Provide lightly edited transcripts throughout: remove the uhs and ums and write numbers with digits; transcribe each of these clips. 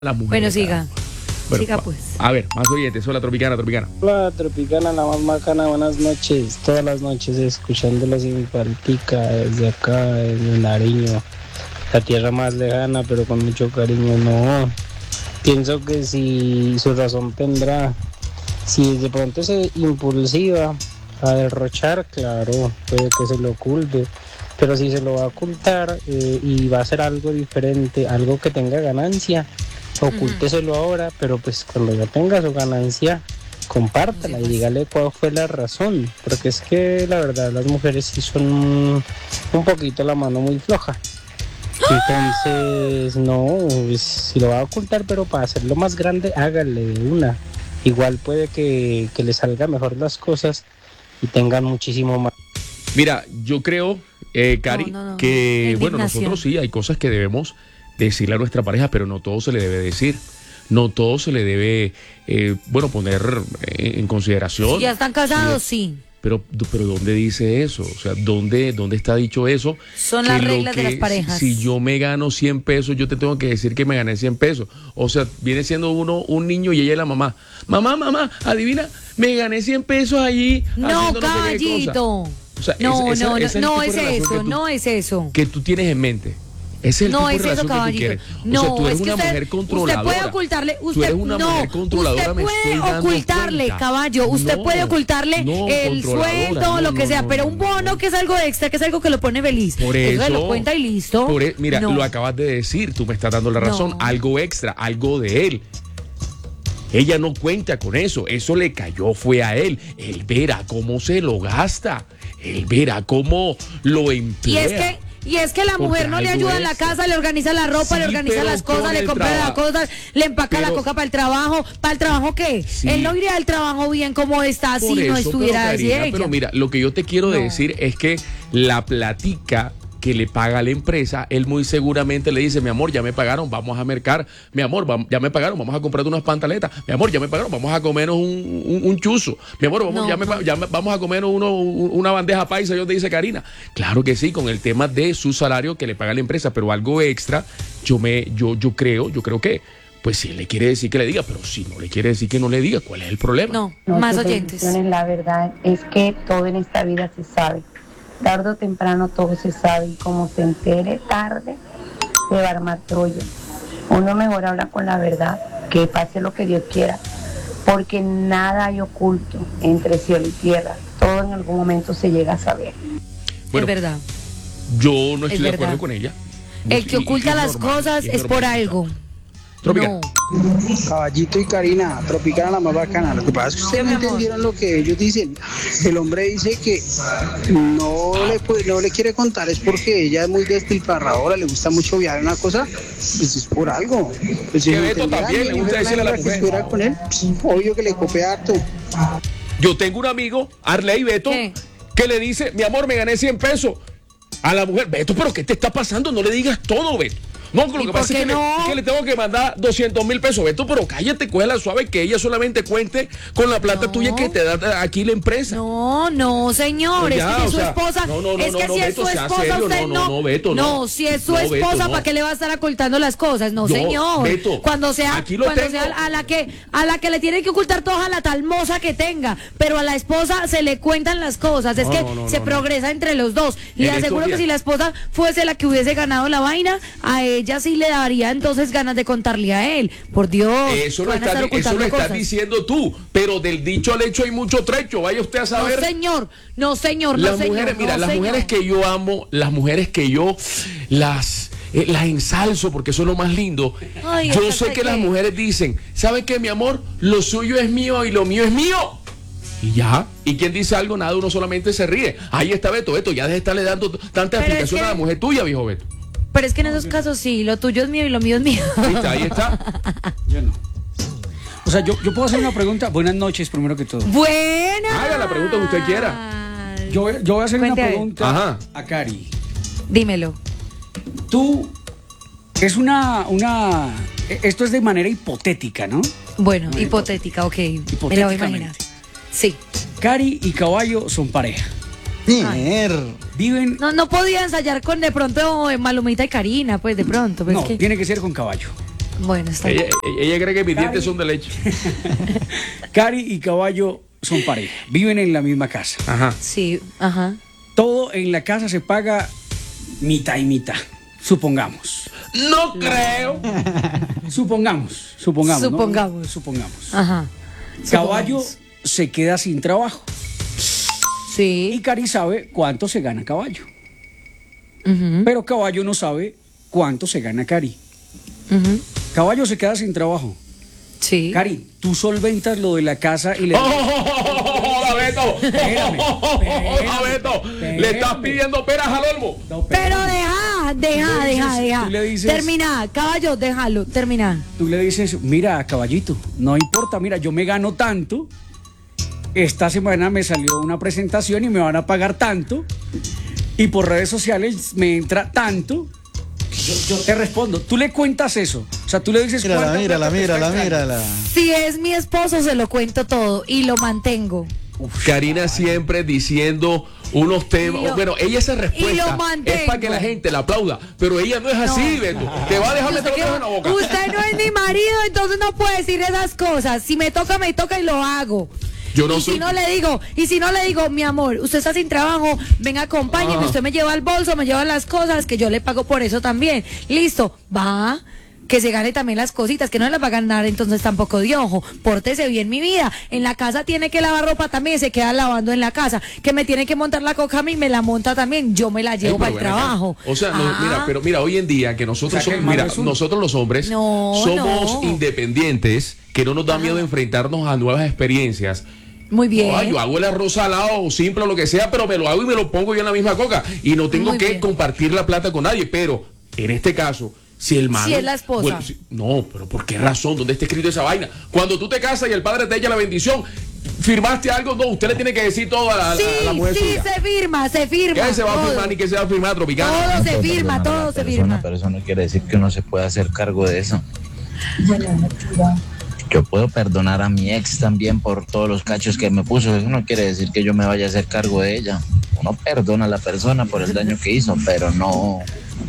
las mujeres. Bueno, siga. Bueno, Siga pues. A ver, más oyentes. Hola, Tropicana. Hola, Tropicana, la más bacana, buenas noches. Todas las noches escuchándolos en mi paltica, desde acá, en Nariño. La tierra más lejana, pero con mucho cariño, no. Pienso que si su razón tendrá, si de pronto es impulsiva a derrochar, claro, puede que se lo oculte. Pero si se lo va a ocultar y va a hacer algo diferente, algo que tenga ganancia, ocúlteselo ahora, pero pues cuando ya tenga su ganancia, compártala y dígale cuál fue la razón, porque es que la verdad las mujeres sí son un poquito la mano muy floja. Entonces, no, pues, si lo va a ocultar, pero para hacerlo más grande, hágale de una. Igual puede que le salga mejor las cosas y tengan muchísimo más. Mira, yo creo, Cari, que, bueno, nosotros sí hay cosas que debemos decirle a nuestra pareja, pero no todo se le debe decir. No todo se le debe, poner en consideración. Si ya están casados, sí. Pero ¿dónde dice eso? O sea, ¿dónde está dicho eso? Son las reglas de las parejas. Si yo me gano 100 pesos, yo te tengo que decir que me gané 100 pesos. O sea, viene siendo uno un niño y ella es la mamá. Mamá, adivina, me gané 100 pesos allí. No, caballito. O sea, no es eso. Que tú tienes en mente. Ese es el tipo de relación que tú quieres. No, o sea, tú eres es que una mujer controladora. Usted puede ocultarle. Tú eres una mujer controladora, usted puede ocultarle, caballo. Usted puede ocultarle el sueldo, lo que sea, pero un bono que es algo extra, que es algo que lo pone feliz. Por eso lo cuenta y listo. Mira, lo acabas de decir, tú me estás dando la razón. Algo extra, algo de él. Ella no cuenta con eso. Eso le cayó, fue a él. Él verá cómo se lo gasta. Él verá cómo lo emplea. Y es que la mujer no le ayuda en la casa, le organiza la ropa, le organiza las cosas, le compra las cosas, le empaca la coca para el trabajo. ¿Para el trabajo qué? Sí. Él no iría al trabajo bien como está si no estuviera así ella. Pero mira, lo que yo te quiero decir es que la platica que le paga la empresa, él muy seguramente le dice, mi amor, ya me pagaron, vamos a mercar, mi amor, ya me pagaron, vamos a comprarte unas pantaletas, mi amor, ya me pagaron, vamos a comernos un chuzo, mi amor, vamos a comernos una bandeja paisa, yo te dice Karina. Claro que sí, con el tema de su salario que le paga la empresa, pero algo extra, yo creo que, pues si él le quiere decir que le diga, pero si no le quiere decir que no le diga, ¿cuál es el problema? No, más oyentes. La verdad es que todo en esta vida se sabe. Tarde o temprano todo se sabe y como se entere tarde, se va a armar Troya. Uno mejor habla con la verdad, que pase lo que Dios quiera, porque nada hay oculto entre cielo y tierra. Todo en algún momento se llega a saber. Bueno, es verdad. Yo no estoy de acuerdo con ella. El que oculta las cosas es por algo. Tropicana. Caballito y Karina, Tropicana la más bacana. Lo que pasa es que ustedes no entendieron lo que ellos dicen. El hombre dice que no le quiere contar, es porque ella es muy despilfarradora, le gusta mucho viajar, una cosa, pues es por algo. Pues si Beto también le gusta decirle a la mujer. Que con él, pues, obvio que le copia harto. Yo tengo un amigo, Arley Beto, que le dice, mi amor, me gané 100 pesos a la mujer. Beto, ¿pero qué te está pasando? No le digas todo, Beto. No, lo que pasa es que le tengo que mandar 200,000 pesos. Beto, pero cállate, cógela suave, que ella solamente cuente con la plata tuya que te da aquí la empresa. No, señor, es que si es su esposa, si es su esposa, usted no. Beto, no, si es su esposa, ¿para qué le va a estar ocultando las cosas? No, señor. Beto, cuando sea a la que le tiene que ocultar toda la tal moza que tenga, pero a la esposa se le cuentan las cosas. Es que se progresa entre los dos. Le aseguro que si la esposa fuese la que hubiese ganado la vaina, a ella sí le daría entonces ganas de contarle a él. Por Dios. Eso lo estás diciendo tú, pero del dicho al hecho hay mucho trecho. Vaya usted a saber. No, señor. Las mujeres que yo amo, las mujeres que yo las ensalzo porque son lo más lindo. Yo sé que las mujeres dicen, ¿sabe qué, mi amor? Lo suyo es mío y lo mío es mío. Y ya. Y quien dice algo, nada, uno solamente se ríe. Ahí está Beto, ya deja de estarle dando tanta explicación a la mujer tuya, viejo Beto. Pero es que en esos casos sí, lo tuyo es mío y lo mío es mío. Ahí está. Yo no. O sea, yo puedo hacer una pregunta. Buenas noches, primero que todo. Buenas. Haga la pregunta que usted quiera. Yo voy a hacer una pregunta a Cari. Dímelo. Tú, esto es de manera hipotética, ¿no? Bueno, hipotética, ok. Me la voy a imaginar. Sí. Cari y Caballo son pareja. Viven. No podía ensayar con de pronto Malumita y Karina, pues de pronto. Pues no, tiene que ser con Caballo. Bueno, está bien. Ella cree que mis dientes son de leche. Cari y caballo son pareja, viven en la misma casa. Ajá. Sí, ajá. Todo en la casa se paga mitad y mitad, supongamos. No creo. Supongamos. ¿No? Supongamos. Ajá. Caballo Supongamos. se queda sin trabajo y Sí. Cari sabe cuánto se gana Caballo. Ujú, Pero Caballo no sabe cuánto se gana Cari. ujú, Caballo se queda sin trabajo. Sí. Cari, tú solventas lo de la casa y le... ¡Hola, Beto! Espérame, ¡Hola, Beto! Le estás pidiendo peras al olmo. No, Pero deja. Tú le dices- Termina, caballo, déjalo, termina. Tú le dices, mira, Caballito, no importa, mira, yo me gano tanto. Esta semana me salió una presentación y me van a pagar tanto. Y por redes sociales me entra tanto. Yo te respondo. Tú le cuentas eso. O sea, tú le dices... ¿cuánta plata te está entrando? Si es mi esposo, se lo cuento todo y lo mantengo. Karina siempre diciendo unos temas. Y lo- Bueno, ella esa y respuesta lo mantengo. es para que la gente la aplauda. Pero ella no es así, Beto. Te va a dejar meter los dedos en la boca. Usted no es mi marido, entonces no puede decir esas cosas. Si me toca y lo hago. Yo no y soy- si no le digo, mi amor, usted está sin trabajo, venga, acompáñeme, usted me lleva el bolso, me lleva las cosas, que yo le pago por eso también. Listo, va, que se gane también las cositas, que no las va a ganar entonces tampoco de ojo. Pórtese bien, mi vida. En la casa tiene que lavar ropa también, se queda lavando en la casa. Que me tiene que montar la coca a mí, me la monta también, yo me la llevo para el Pero ven acá. trabajo. O sea, no, mira, hoy en día que nosotros O sea, que el somos, malo es uno. nosotros los hombres No, somos no. independientes, que no nos da miedo enfrentarnos a nuevas experiencias. Muy bien. Yo hago el arroz salado o simple o lo que sea, pero me lo hago y me lo pongo yo en la misma coca. Y no tengo Muy que bien. compartir la plata con nadie. Pero en este caso, si el man. Si es la esposa. No, pero ¿por qué razón? ¿Dónde está escrito esa vaina? Cuando tú te casas y el padre te echa la bendición, ¿firmaste algo? No, usted le tiene que decir todo a la mujer Sí, suya. se firma. ¿Qué se va a todo. firmar ni qué se va a firmar, Tropicana? Todo se firma, todo se firma. Pero eso no quiere decir que uno se pueda hacer cargo de eso. Yo puedo perdonar a mi ex también por todos los cachos que me puso. Eso no quiere decir que yo me vaya a hacer cargo de ella. Uno perdona a la persona por el daño que hizo, pero no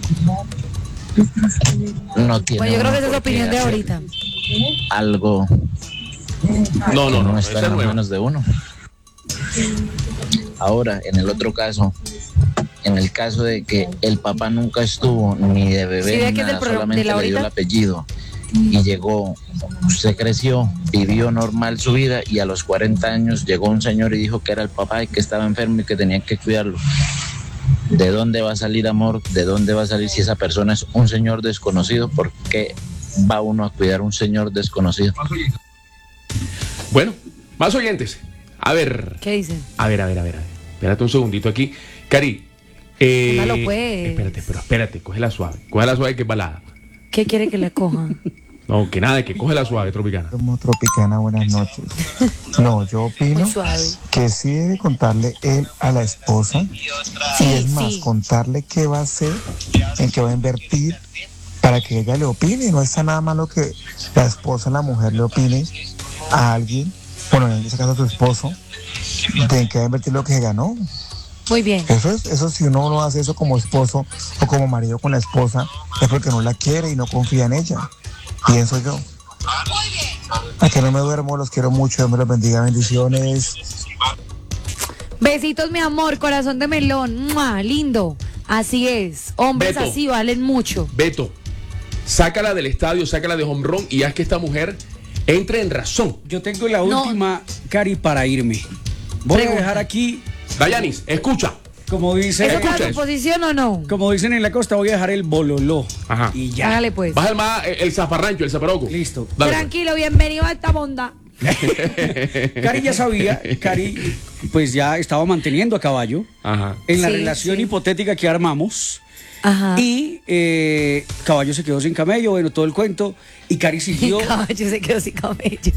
tiene. Bueno, yo creo que esa uno es por qué opinión de hacer ahorita. Algo No, está esa en es las nueva. manos de uno. Ahora, en el otro caso, en el caso de que el papá nunca estuvo ni de bebé Sí, ve ni que es del nada, programa solamente de la le dio el ahorita. apellido y llegó, usted creció, vivió normal su vida y a los 40 años llegó un señor y dijo que era el papá y que estaba enfermo y que tenía que cuidarlo. ¿De dónde va a salir amor? ¿De dónde va a salir si esa persona es un señor desconocido? ¿Por qué va uno a cuidar a un señor desconocido? Bueno, más oyentes. A ver. ¿Qué dice? A ver. Espérate un segundito aquí. Cari. Póngalo, pues. Espérate, cógela suave que es balada. ¿Qué quiere que le coja? No, que nada, que cógela suave, Tropicana. Como Tropicana, buenas noches. No, yo opino Muy suave. que sí debe contarle él a la esposa Sí, y es más, sí. contarle qué va a hacer, en qué va a invertir para que ella le opine. No está nada malo que la esposa, la mujer le opine a alguien, bueno, en este caso a su esposo, de en qué va a invertir lo que se ganó. Muy bien. Eso si uno no hace eso como esposo o como marido con la esposa, es porque no la quiere y no confía en ella. Pienso yo. A que no me duermo, los quiero mucho, Dios me los bendiga, bendiciones. Besitos, mi amor, corazón de melón. ¡Mua! Lindo. Así es. Hombres Beto. así valen mucho. Beto, sácala del estadio, sácala de home run y haz que esta mujer entre en razón. Yo tengo la No. última, Cari, para irme. Voy Pregunta. a dejar aquí, Dayanis, escucha. como ¿Eso dice, está escucha en eso. su posición o no? como dicen en la costa, voy a dejar el bololó. Ajá. Y ya. Hágale pues. Baja el zafarrancho, el zaparoco. Listo. Dale, pues. Tranquilo, bienvenido a esta bondad. Cari ya sabía, Cari pues ya estaba manteniendo a Caballo Ajá. en la Sí, relación sí. hipotética que armamos. Ajá. Y Caballo se quedó sin camello, bueno, todo el cuento. Y Cari siguió. Caballo se quedó sin cabello.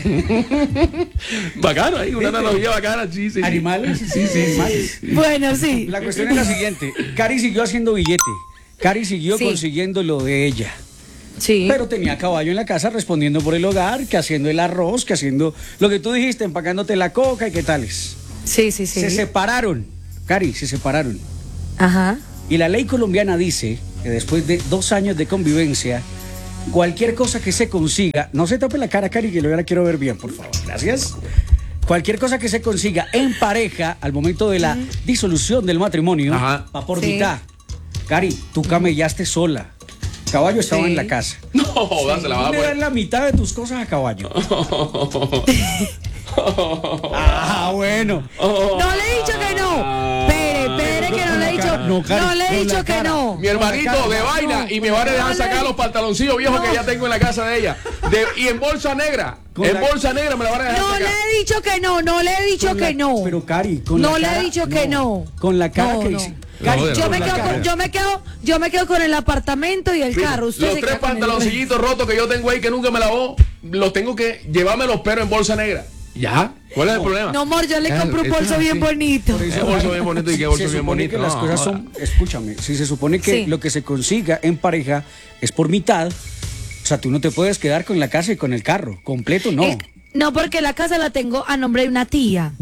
Bacano ahí, una analogía bacana, sí. Animales, sí, animales. Bueno, sí. La cuestión es la siguiente: Cari siguió haciendo billete. Cari siguió Sí. consiguiendo lo de ella. Sí. Pero tenía a Caballo en la casa respondiendo por el hogar, que haciendo el arroz, que haciendo lo que tú dijiste, empacándote la coca y qué tales. Sí. Se separaron, Cari, se separaron. Ajá. Y la ley colombiana dice que después de 2 años de convivencia, cualquier cosa que se consiga, no se tape la cara, Cari, que yo la quiero ver bien, por favor. Gracias. Cualquier cosa que se consiga en pareja al momento de la disolución del matrimonio, Ajá. va por mitad. Cari, tú camellaste sola. Caballo estaba en la casa. No, se la va a Tú le das poner. la mitad de tus cosas a Caballo. Bueno. No le he dicho que no. Espere, que no le he dicho. No le he dicho que no. Mi hermanito de vaina y me van a dejar sacar los pantaloncillos viejos que ya tengo en la casa de ella. Y en bolsa negra. En bolsa negra me la van a dejar No sacar. le he dicho que no, no le he dicho que no. Pero Cari, con No la le cara, he dicho que no. Con la cara No, que no. dice. Cari, Yo me quedo con el apartamento y el carro. Usted Los se tres queda con el- pantaloncillitos rotos que yo tengo ahí que nunca me lavó, los tengo que llevármelos pero en bolsa negra. ¿Ya? ¿Cuál es el problema? No, amor, yo le compro un bolso bien bonito. Por eso, Qué bolso bien bonito y qué bolso se bien supone bonito. que las No, cosas joda. son, escúchame, si se supone que Sí. lo que se consiga en pareja es por mitad, o sea, tú no te puedes quedar con la casa y con el carro, completo no. No, porque la casa la tengo a nombre de una tía.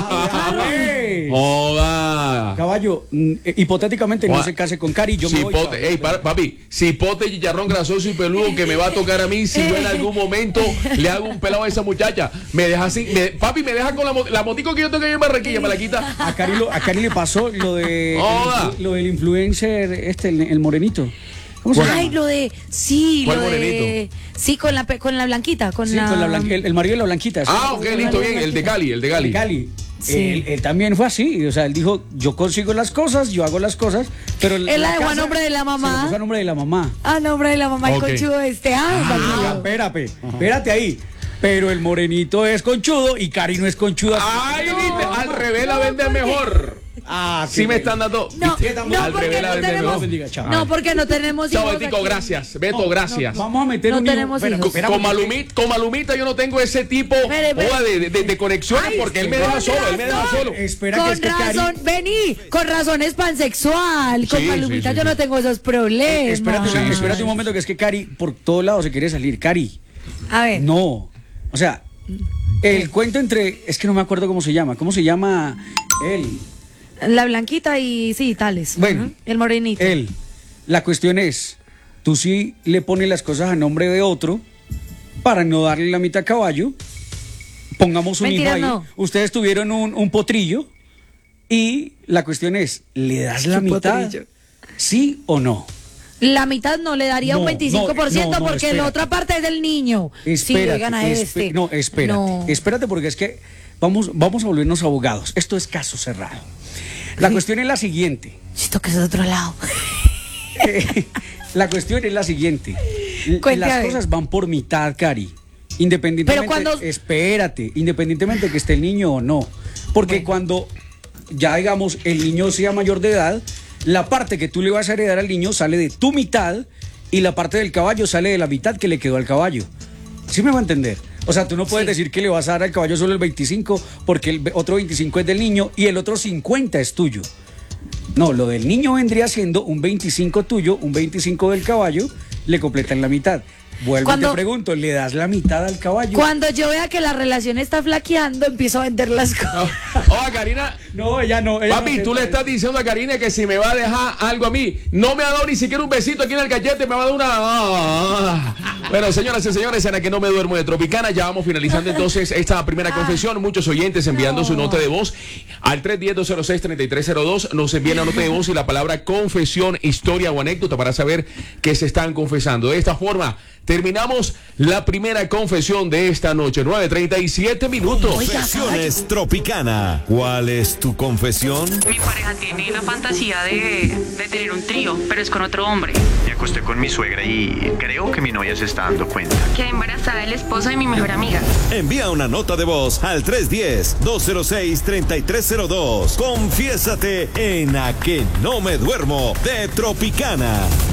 ¡Ay! Joda. Caballo, hipotéticamente no Joda. se case con Cari, yo me voy. Cipote, ey, papi, cipote, chicharrón grasoso y peludo que me va a tocar a mí si yo en algún momento le hago un pelado a esa muchacha. Me deja así, papi, me deja con la motico que yo tengo ahí en Barranquilla, me la quita. A Cari le pasó lo de Joda. lo del influencer el morenito. ¿Cómo se Ay, llama? lo de. Sí, ¿Cuál lo de. morenito? Sí, con la blanquita. Con Sí, la. con la el marido de la blanquita. ¿sí? Ah, ok, listo, bien, el de Cali, el de Cali. Cali. Sí. Él también fue así, o sea, él dijo, yo consigo las cosas, yo hago las cosas, pero Él la dejó a nombre de la mamá. Se la puso a nombre de la mamá. A nombre de la mamá, Ok. el conchudo este. Espérate ahí. Pero el morenito es conchudo y Cari no es conchuda. Ay, viste, al revés la vende mejor. Sí me están dando. No, ¿viste? no, Al porque revés la no vende tenemos. mejor. bendiga, chao. No, porque no tenemos Chao, hijos Betico, aquí. gracias. Beto, gracias. Vamos a meter No un tenemos Espera, hijos. espera, Con porque- Malumita yo no tengo ese tipo Espere. joda, de conexiones Ay, porque él me deja con solo, él me deja razón. solo. Espera que Con es que Cari- razón, vení, con razón es pansexual. Con Sí, Malumita sí, yo sí. no tengo esos problemas. Espérate un momento que es que Cari por todos lados se quiere salir. Cari, A ver. no. O sea, el cuento es que no me acuerdo cómo se llama él. La blanquita y sí, tales. Bueno, Ujú. El morenito. Él. La cuestión es, tú sí le pones las cosas a nombre de otro para no darle la mitad a Caballo. Pongamos un Mentira, hijo ahí. no. Ustedes tuvieron un potrillo y la cuestión es, ¿le das la ¿Qué mitad? potrillo? ¿Sí o no? La mitad no le daría un No, 25% no, porque espérate. la otra parte es del niño. Sí, oigan a este. No, espérate. No. Espérate porque es que vamos a volvernos abogados. Esto es caso cerrado. La cuestión es la siguiente. Esto que es de otro lado. La cuestión es la siguiente. Cuente, a Las ver. cosas van por mitad, Cari. Independientemente, Pero cuando- espérate, independientemente que esté el niño o no. Porque cuando ya digamos el niño sea mayor de edad, la parte que tú le vas a heredar al niño sale de tu mitad y la parte del caballo sale de la mitad que le quedó al caballo. ¿Sí me va a entender? O sea, tú no puedes decir que le vas a dar al caballo solo el 25 porque el otro 25 es del niño y el otro 50 es tuyo. No, lo del niño vendría siendo un 25 tuyo, un 25 del caballo, le completan la mitad. Vuelvo y Cuando- te pregunto, ¿le das la mitad al caballo? Cuando yo vea que la relación está flaqueando, empiezo a vender las cosas. Oiga, Karina. No, ella no. ella Papi, no tú le piensa estás diciendo a Karina que si me va a dejar algo a mí, no me ha dado ni siquiera un besito aquí en el cachete, me va a dar una. Bueno, señoras y señores, en la que no me duermo de Tropicana, ya vamos finalizando entonces esta primera confesión. Muchos oyentes enviando su nota de voz al 310-206-3302. Nos envían la nota de voz y la palabra confesión, historia o anécdota para saber qué se están confesando. De esta forma, terminamos la primera confesión de esta noche. 9:37 minutos. Confesiones Tropicana. ¿Cuál es tu confesión? Mi pareja tiene la fantasía de tener un trío, pero es con otro hombre. Me acosté con mi suegra y creo que mi novia se está dando cuenta. Quedé embarazada del esposo de mi mejor amiga. Envía una nota de voz al 310-206-3302. Confiésate en A que no me duermo de Tropicana.